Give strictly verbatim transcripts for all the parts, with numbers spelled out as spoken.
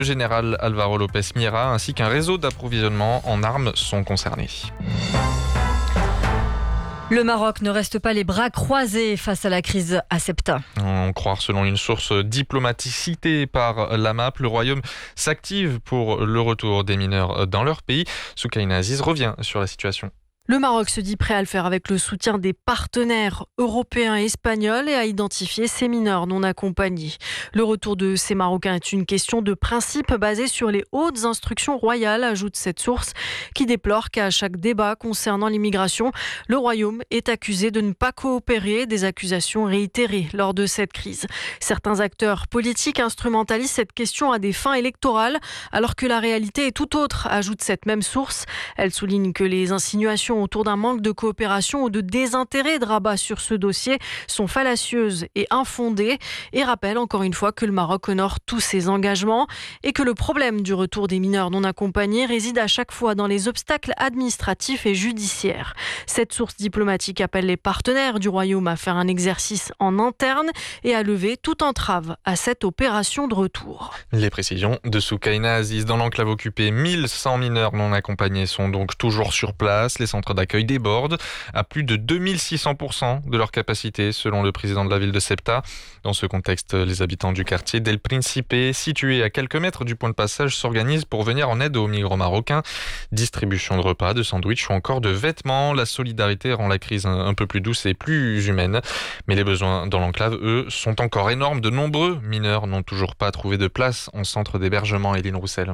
Le général Álvaro López Miera ainsi qu'un réseau d'approvisionnement en armes sont concernés. Le Maroc ne reste pas les bras croisés face à la crise à Ceuta. En croire selon une source diplomatique citée par l'A M A P, le Royaume s'active pour le retour des mineurs dans leur pays. Soukaina Aziz revient sur la situation. Le Maroc se dit prêt à le faire avec le soutien des partenaires européens et espagnols et à identifier ces mineurs non accompagnés. Le retour de ces Marocains est une question de principe basée sur les hautes instructions royales, ajoute cette source, qui déplore qu'à chaque débat concernant l'immigration, le Royaume est accusé de ne pas coopérer, des accusations réitérées lors de cette crise. Certains acteurs politiques instrumentalisent cette question à des fins électorales, alors que la réalité est tout autre, ajoute cette même source. Elle souligne que les insinuations autour d'un manque de coopération ou de désintérêt de Rabat sur ce dossier sont fallacieuses et infondées et rappelle encore une fois que le Maroc honore tous ses engagements et que le problème du retour des mineurs non accompagnés réside à chaque fois dans les obstacles administratifs et judiciaires. Cette source diplomatique appelle les partenaires du Royaume à faire un exercice en interne et à lever toute entrave à cette opération de retour. Les précisions de Soukaina Aziz. Dans l'enclave occupée, mille cent mineurs non accompagnés sont donc toujours sur place. Les centres d'accueil débordent à plus de deux mille six cents pour cent de leur capacité, selon le président de la ville de Ceuta. Dans ce contexte, les habitants du quartier d'El Principe, situé à quelques mètres du point de passage, s'organisent pour venir en aide aux migrants marocains. Distribution de repas, de sandwichs ou encore de vêtements. La solidarité rend la crise un peu plus douce et plus humaine. Mais les besoins dans l'enclave, eux, sont encore énormes. De nombreux mineurs n'ont toujours pas trouvé de place en centre d'hébergement. Éline Roussel.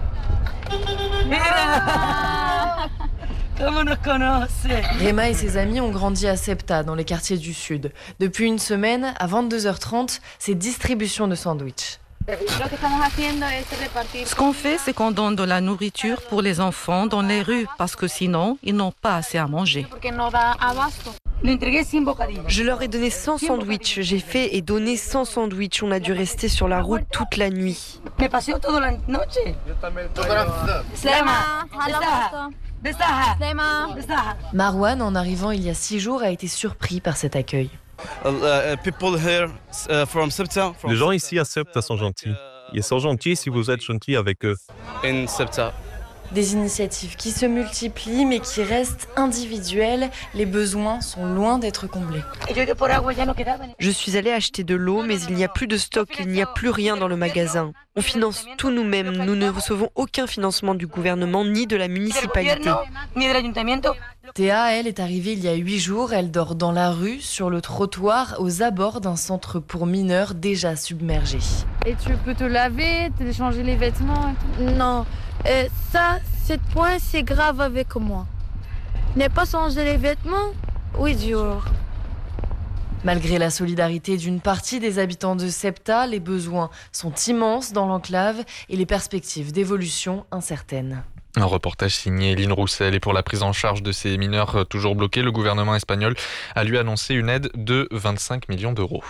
Rema et ses amis ont grandi à Ceuta, dans les quartiers du Sud. Depuis une semaine, à vingt-deux heures trente, c'est distribution de sandwichs. Ce qu'on fait, c'est qu'on donne de la nourriture pour les enfants dans les rues, parce que sinon, ils n'ont pas assez à manger. Je leur ai donné cent sandwichs. J'ai fait et donné cent sandwichs. On a dû rester sur la route toute la nuit. Marwan, en arrivant il y a six jours, a été surpris par cet accueil. Les gens ici à Ceuta sont gentils. Ils sont gentils si vous êtes gentil avec eux. Des initiatives qui se multiplient mais qui restent individuelles. Les besoins sont loin d'être comblés. Je suis allée acheter de l'eau, mais il n'y a plus de stock, il n'y a plus rien dans le magasin. On finance tout nous-mêmes. Nous ne recevons aucun financement du gouvernement ni de la municipalité. Théa, elle, est arrivée il y a huit jours. Elle dort dans la rue, sur le trottoir, aux abords d'un centre pour mineurs déjà submergé. Et tu peux te laver, te changer les vêtements et tout? Non. Euh, ça, ce point, c'est grave avec moi. Ne pas changer les vêtements? Oui, dur. Malgré la solidarité d'une partie des habitants de Ceuta, les besoins sont immenses dans l'enclave et les perspectives d'évolution incertaines. Un reportage signé Éline Roussel. Et pour la prise en charge de ces mineurs toujours bloqués, le gouvernement espagnol a lui annoncé une aide de vingt-cinq millions d'euros.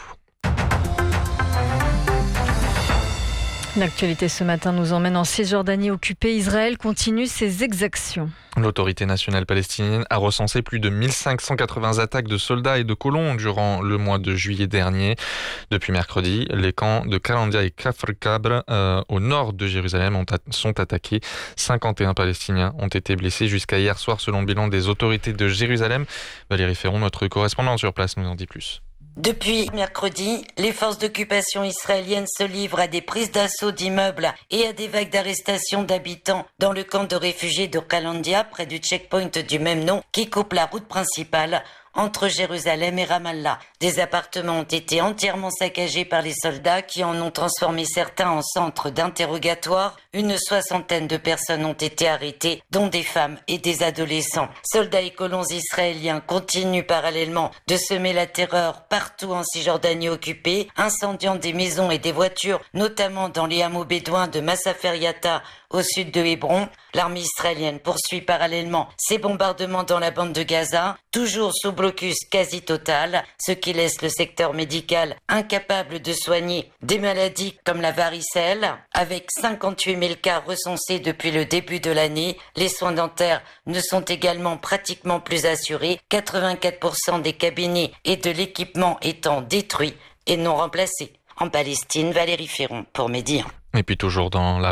L'actualité ce matin nous emmène en Cisjordanie occupée. Israël continue ses exactions. L'autorité nationale palestinienne a recensé plus de mille cinq cent quatre-vingts attaques de soldats et de colons durant le mois de juillet dernier. Depuis mercredi, les camps de Kalandia et Kafr Kabre euh, au nord de Jérusalem ont a- sont attaqués. cinquante et un Palestiniens ont été blessés jusqu'à hier soir selon le bilan des autorités de Jérusalem. Valérie Ferron, notre correspondante sur place, nous en dit plus. Depuis mercredi, les forces d'occupation israéliennes se livrent à des prises d'assaut d'immeubles et à des vagues d'arrestations d'habitants dans le camp de réfugiés de Kalandia, près du checkpoint du même nom, qui coupe la route principale entre Jérusalem et Ramallah. Des appartements ont été entièrement saccagés par les soldats qui en ont transformé certains en centres d'interrogatoire. Une soixantaine de personnes ont été arrêtées, dont des femmes et des adolescents. Soldats et colons israéliens continuent parallèlement de semer la terreur partout en Cisjordanie occupée, incendiant des maisons et des voitures, notamment dans les hameaux bédouins de Massafer Yatta, au sud de Hébron. L'armée israélienne poursuit parallèlement ses bombardements dans la bande de Gaza, toujours sous blocus quasi total, ce qui laisse le secteur médical incapable de soigner des maladies comme la varicelle. Avec cinquante-huit mille cas recensés depuis le début de l'année, les soins dentaires ne sont également pratiquement plus assurés, quatre-vingt-quatre pour cent des cabinets et de l'équipement étant détruits et non remplacés. En Palestine, Valérie Ferron pour Média. Et puis toujours dans la